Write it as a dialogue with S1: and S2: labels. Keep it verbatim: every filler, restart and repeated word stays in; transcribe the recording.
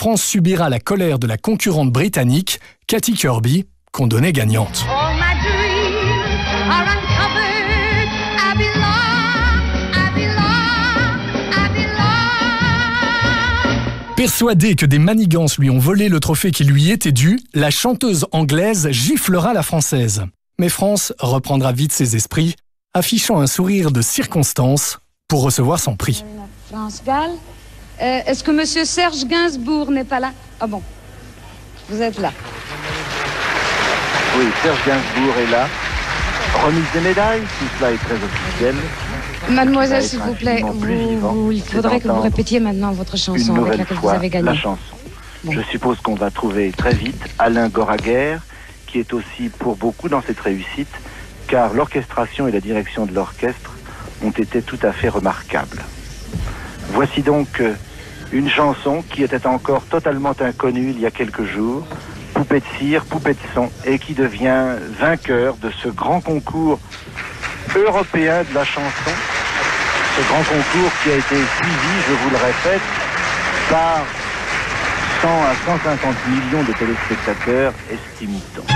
S1: France subira la colère de la concurrente britannique, Katy Kirby, qu'on donnait gagnante.
S2: All my dreams are uncovered. I belong, I belong, I belong.
S1: Persuadée que des manigances lui ont volé le trophée qui lui était dû, la chanteuse anglaise giflera la française. Mais France reprendra vite ses esprits, affichant un sourire de circonstance pour recevoir son prix.
S3: France Gall. Euh, Est-ce que Monsieur Serge Gainsbourg n'est pas là? Ah bon, vous êtes là.
S4: Oui, Serge Gainsbourg est là. Remise des médailles, tout cela est très officiel.
S3: Mademoiselle, s'il vous plaît, vous, vous, il faudrait que vous répétiez maintenant votre chanson avec laquelle vous avez gagné.
S4: La chanson. Bon. Je suppose qu'on va trouver très vite Alain Goraguer, qui est aussi pour beaucoup dans cette réussite, car l'orchestration et la direction de l'orchestre ont été tout à fait remarquables. Voici donc une chanson qui était encore totalement inconnue il y a quelques jours, Poupée de cire, Poupée de son, et qui devient vainqueur de ce grand concours européen de la chanson, ce grand concours qui a été suivi, je vous le répète, par cent à cent cinquante millions de téléspectateurs, estime-t-on.